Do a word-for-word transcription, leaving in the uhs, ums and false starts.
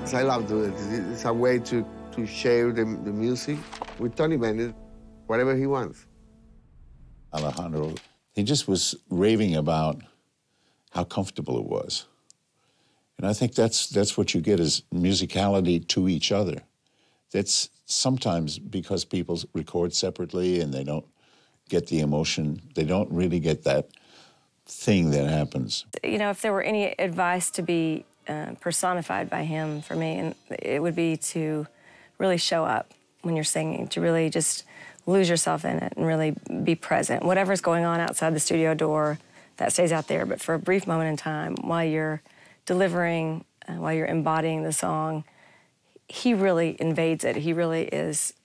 I love doing it. It's a way to, to share the, the music with Tony Bennett, whatever he wants. Alejandro, he just was raving about how comfortable it was. And I think that's, that's what you get is musicality to each other. That's sometimes because people record separately and they don't get the emotion, they don't really get that thing that happens. You know, if there were any advice to be uh, personified by him for me, and it would be to really show up when you're singing, to really just lose yourself in it and really be present. Whatever's going on outside the studio door, that stays out there, but for a brief moment in time, while you're delivering, uh, while you're embodying the song, he really invades it. He really is